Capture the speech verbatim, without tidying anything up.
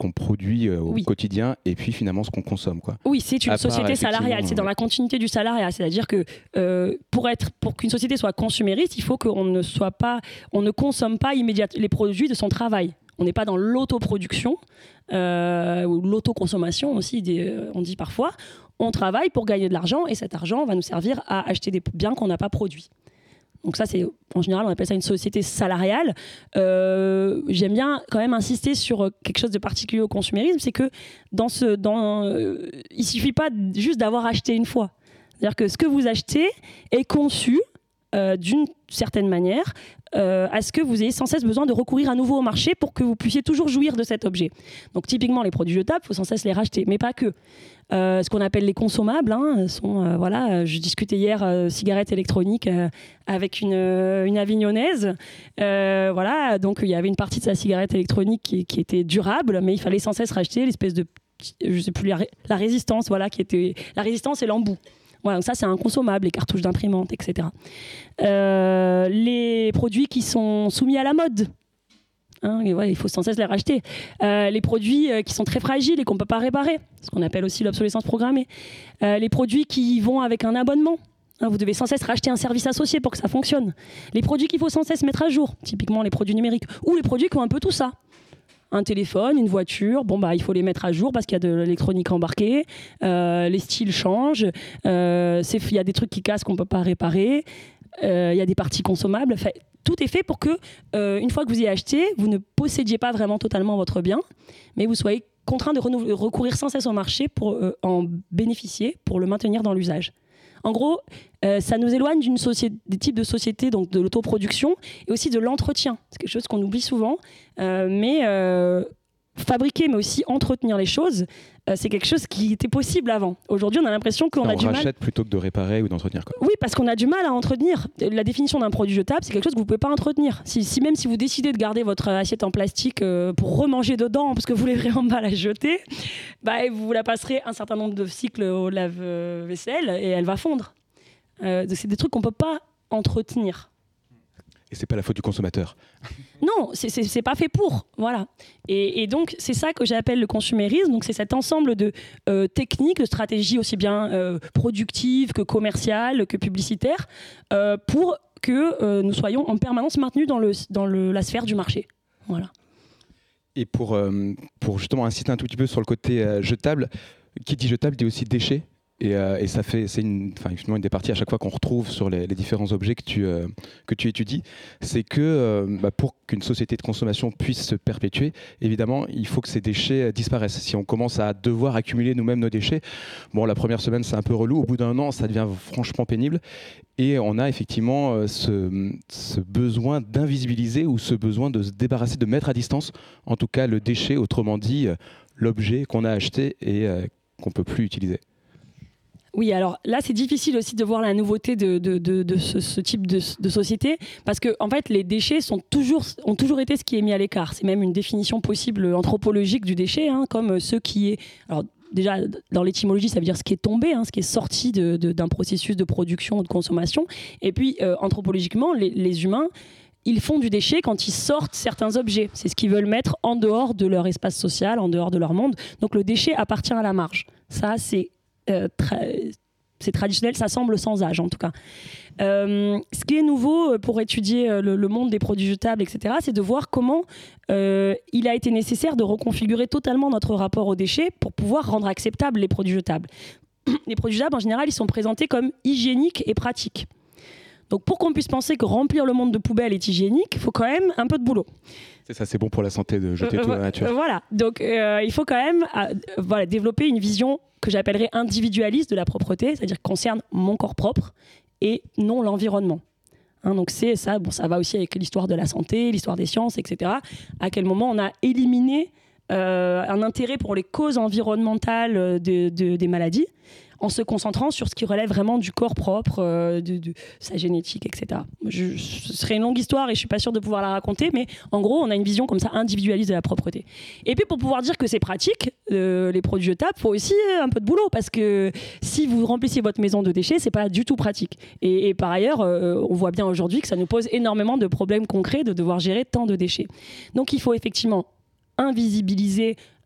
qu'on produit euh, au oui. quotidien et puis finalement ce qu'on consomme, quoi. Oui, c'est une à société part, salariale, c'est dans la continuité du salariat, c'est-à-dire que euh, pour être, pour qu'une société soit consumériste, il faut qu'on ne soit pas, on ne consomme pas immédiatement les produits de son travail. On n'est pas dans l'autoproduction euh, ou l'autoconsommation aussi, des, euh, on dit parfois. On travaille pour gagner de l'argent et cet argent va nous servir à acheter des biens qu'on n'a pas produits. Donc ça, c'est, en général, on appelle ça une société salariale. Euh, j'aime bien quand même insister sur quelque chose de particulier au consumérisme, c'est que dans ce, dans, euh, il ne suffit pas juste d'avoir acheté une fois. C'est-à-dire que ce que vous achetez est conçu euh, d'une certaine manière euh, à ce que vous ayez sans cesse besoin de recourir à nouveau au marché pour que vous puissiez toujours jouir de cet objet. Donc typiquement, les produits jetables, il faut sans cesse les racheter, mais pas que. Euh, ce qu'on appelle les consommables, hein, sont, euh, voilà, je discutais hier euh, cigarettes électroniques euh, avec une, euh, une Avignonnaise. Euh, voilà, donc il y avait une partie de sa cigarette électronique qui, qui était durable, mais il fallait sans cesse racheter l'espèce de, je sais plus, la, ré, la résistance, voilà, qui était la résistance et l'embout. Voilà, donc ça c'est inconsommable, les cartouches d'imprimante, et cetera. Euh, les produits qui sont soumis à la mode. Hein, et ouais, il faut sans cesse les racheter. Euh, les produits euh, qui sont très fragiles et qu'on ne peut pas réparer, ce qu'on appelle aussi l'obsolescence programmée. Euh, les produits qui vont avec un abonnement. Hein, vous devez sans cesse racheter un service associé pour que ça fonctionne. Les produits qu'il faut sans cesse mettre à jour, typiquement les produits numériques. Ou les produits qui ont un peu tout ça. Un téléphone, une voiture, bon, bah, il faut les mettre à jour parce qu'il y a de l'électronique embarquée. Euh, les styles changent. Euh, il y a des trucs qui cassent qu'on ne peut pas réparer. Euh, il y a des parties consommables. Enfin, tout est fait pour que, euh, une fois que vous y achetez, vous ne possédiez pas vraiment totalement votre bien, mais vous soyez contraint de renouveler, recourir sans cesse au marché pour euh, en bénéficier, pour le maintenir dans l'usage. En gros, euh, ça nous éloigne d'une société, des types de sociétés, donc de l'autoproduction et aussi de l'entretien. C'est quelque chose qu'on oublie souvent, euh, mais euh, fabriquer, mais aussi entretenir les choses, euh, c'est quelque chose qui était possible avant. Aujourd'hui, on a l'impression qu'on on a du mal... On rachète plutôt que de réparer ou d'entretenir, quoi. Oui, parce qu'on a du mal à entretenir. La définition d'un produit jetable, c'est quelque chose que vous ne pouvez pas entretenir. Si, si même si vous décidez de garder votre assiette en plastique euh, pour remanger dedans, parce que vous voulez vraiment pas la jeter, bah, vous la passerez un certain nombre de cycles au lave-vaisselle et elle va fondre. Euh, c'est des trucs qu'on ne peut pas entretenir. Et c'est pas la faute du consommateur. Non, c'est, c'est, c'est pas fait pour, voilà. Et, et donc c'est ça que j'appelle le consumérisme. Donc c'est cet ensemble de euh, techniques, de stratégies aussi bien euh, productives que commerciales, que publicitaires, euh, pour que euh, nous soyons en permanence maintenus dans le dans le la sphère du marché, voilà. Et pour euh, pour justement insister un tout petit peu sur le côté euh, jetable, qui dit jetable dit aussi déchet. Et, euh, et ça fait, c'est une, enfin, finalement une des parties à chaque fois qu'on retrouve sur les, les différents objets que tu, euh, que tu étudies, c'est que euh, bah, pour qu'une société de consommation puisse se perpétuer, évidemment, il faut que ces déchets disparaissent. Si on commence à devoir accumuler nous-mêmes nos déchets, bon, la première semaine, c'est un peu relou. Au bout d'un an, ça devient franchement pénible. Et on a effectivement euh, ce, ce besoin d'invisibiliser ou ce besoin de se débarrasser, de mettre à distance, en tout cas, le déchet, autrement dit, euh, l'objet qu'on a acheté et euh, qu'on ne peut plus utiliser. Oui, alors là, c'est difficile aussi de voir la nouveauté de, de, de, de ce, ce type de, de société, parce que en fait, les déchets sont toujours, ont toujours été ce qui est mis à l'écart. C'est même une définition possible anthropologique du déchet, hein, comme ce qui est... Alors, déjà, dans l'étymologie, ça veut dire ce qui est tombé, hein, ce qui est sorti de, de, d'un processus de production ou de consommation. Et puis, euh, anthropologiquement, les, les humains, ils font du déchet quand ils sortent certains objets. C'est ce qu'ils veulent mettre en dehors de leur espace social, en dehors de leur monde. Donc, le déchet appartient à la marge. Ça, c'est... Euh, tra- c'est traditionnel, ça semble sans âge en tout cas. Euh, ce qui est nouveau pour étudier le, le monde des produits jetables, et cetera, c'est de voir comment euh, il a été nécessaire de reconfigurer totalement notre rapport aux déchets pour pouvoir rendre acceptables les produits jetables. Les produits jetables, en général, ils sont présentés comme hygiéniques et pratiques. Donc pour qu'on puisse penser que remplir le monde de poubelles est hygiénique, il faut quand même un peu de boulot. C'est ça, c'est bon pour la santé de jeter euh, tout dans la nature. Euh, voilà, donc euh, il faut quand même euh, voilà, développer une vision que j'appellerais individualiste de la propreté, c'est-à-dire qui concerne mon corps propre et non l'environnement. Hein, donc c'est ça, bon, ça va aussi avec l'histoire de la santé, l'histoire des sciences, et cetera. À quel moment on a éliminé euh, un intérêt pour les causes environnementales de, de, des maladies, en se concentrant sur ce qui relève vraiment du corps propre, euh, de, de sa génétique, et cetera. Je, ce serait une longue histoire et je ne suis pas sûre de pouvoir la raconter, mais en gros, on a une vision comme ça individualiste de la propreté. Et puis, pour pouvoir dire que c'est pratique, euh, les produits jetables, il faut aussi un peu de boulot, parce que si vous remplissez votre maison de déchets, ce n'est pas du tout pratique. Et, et par ailleurs, euh, on voit bien aujourd'hui que ça nous pose énormément de problèmes concrets de devoir gérer tant de déchets. Donc, il faut effectivement invisibiliser